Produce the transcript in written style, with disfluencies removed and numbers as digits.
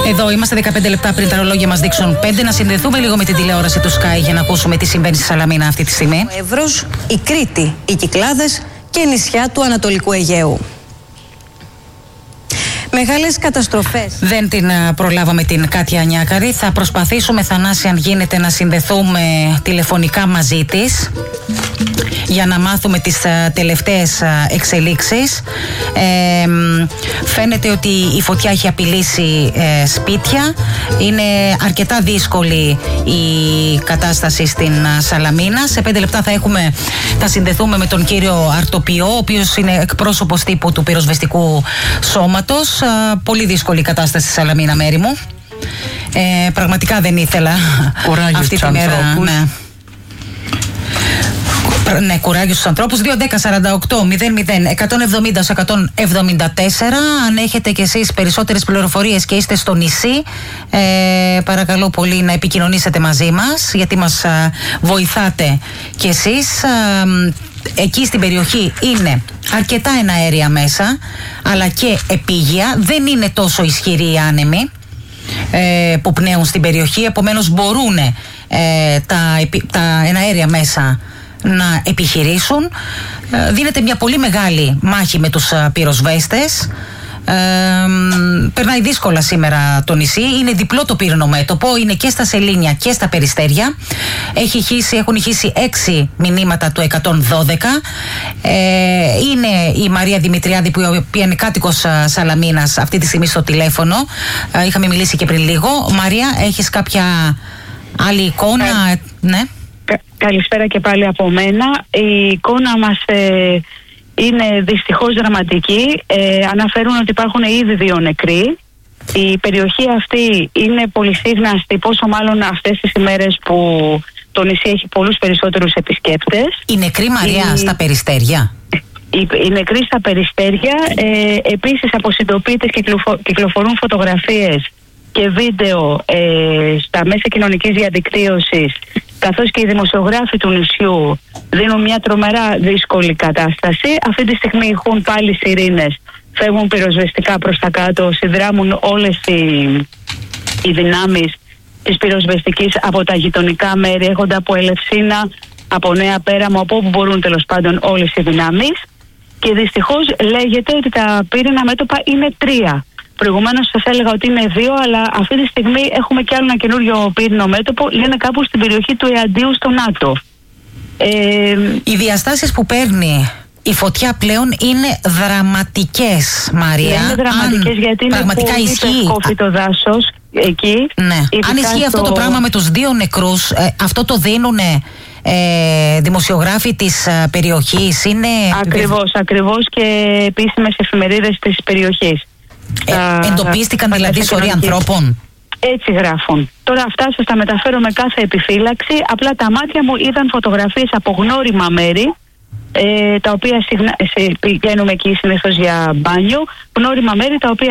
Εδώ είμαστε 15 λεπτά πριν τα ρολόγια μας δείξουν 5. Να συνδεθούμε λίγο με την τηλεόραση του Sky για να ακούσουμε τι συμβαίνει στη Σαλαμίνα αυτή τη στιγμή. Ο Εύρος, η Κρήτη, οι Κυκλάδες και η νησιά του Ανατολικού Αιγαίου. Μεγάλες καταστροφές. Δεν την προλάβαμε την Κάτια Νιάκαρη. Θα προσπαθήσουμε, Θανάση, αν γίνεται, να συνδεθούμε τηλεφωνικά μαζί της για να μάθουμε τις τελευταίες εξελίξεις. Φαίνεται ότι η φωτιά έχει απειλήσει σπίτια. Είναι αρκετά δύσκολη η κατάσταση στην Σαλαμίνα. Σε 5 λεπτά θα συνδεθούμε με τον κύριο Αρτοπιό, ο οποίος είναι εκπρόσωπος τύπου του πυροσβεστικού σώματος. Πολύ δύσκολη κατάσταση στη Σαλαμίνα, Μέρη μου. Πραγματικά δεν ήθελα αυτή τη μέρα. Ναι, κουράγιο στους ανθρώπους. 2-10-48-00-170-174. Αν έχετε κι εσείς περισσότερες πληροφορίες και είστε στο νησί, παρακαλώ πολύ να επικοινωνήσετε μαζί μας, γιατί μας βοηθάτε κι εσείς. Εκεί στην περιοχή είναι αρκετά εναέρια μέσα, αλλά και επίγεια. Δεν είναι τόσο ισχυροί οι άνεμοι που πνέουν στην περιοχή, επομένως μπορούν τα εναέρια μέσα να επιχειρήσουν. Δίνεται μια πολύ μεγάλη μάχη με τους πυροσβέστες. Περνάει δύσκολα σήμερα το νησί. Είναι διπλό το πύρινο μέτωπο. Είναι και στα Σελήνια και στα Περιστέρια. Έχουν ηχήσει 6 μηνύματα του 112. Είναι η Μαρία Δημητριάδη, η οποία είναι κάτοικος Σαλαμίνας, αυτή τη στιγμή στο τηλέφωνο. Είχαμε μιλήσει και πριν λίγο. Μαρία, έχεις κάποια άλλη εικόνα? Ναι. Καλησπέρα και πάλι από μένα. Η εικόνα μας είναι δυστυχώς δραματική. Αναφέρουν ότι υπάρχουν ήδη 2 νεκροί. Η περιοχή αυτή είναι πολυσύχναστη, πόσο μάλλον αυτές τις ημέρες που το νησί έχει πολλούς περισσότερους επισκέπτες. Η νεκρή, Μαρία, στα Περιστέρια. Οι νεκροί στα Περιστέρια. Επίσης από συντοπίτες κυκλοφορούν φωτογραφίες και βίντεο στα μέσα κοινωνικής διαδικτύωσης, καθώς και οι δημοσιογράφοι του νησιού δίνουν μια τρομερά δύσκολη κατάσταση. Αυτή τη στιγμή ηχούν πάλι σιρήνες, φεύγουν πυροσβεστικά προς τα κάτω, συνδράμουν όλες οι δυνάμεις της πυροσβεστικής από τα γειτονικά μέρη, έχονται από Ελευσίνα, από Νέα Πέραμο, από όπου μπορούν τέλος πάντων όλες οι δυνάμεις. Και δυστυχώς λέγεται ότι τα πύρινα μέτωπα είναι 3. Προηγουμένως σας έλεγα ότι είναι 2, αλλά αυτή τη στιγμή έχουμε κι άλλο ένα καινούριο πύρινο μέτωπο, λένε κάπου στην περιοχή του Εαντίου στο ΝΑΤΟ. Οι διαστάσεις που παίρνει η φωτιά πλέον είναι δραματικές, Μαρία. Είναι δραματικές, γιατί είναι πραγματικά πολύ πεσκόφητο δάσος εκεί. Ναι. Αν ισχύει αυτό το πράγμα με τους 2 νεκρούς, αυτό το δίνουν δημοσιογράφοι της περιοχής? Είναι... Ακριβώς, και επίσημες εφημερίδες της περιοχής. Εντοπίστηκαν δηλαδή σωροί ανθρώπων? Έτσι γράφουν. Τώρα αυτά σας τα μεταφέρω με κάθε επιφύλαξη. Απλά τα μάτια μου είδαν φωτογραφίες από γνώριμα μέρη, τα οποία πηγαίνουμε εκεί συνήθως για μπάνιο. Γνώριμα μέρη τα οποία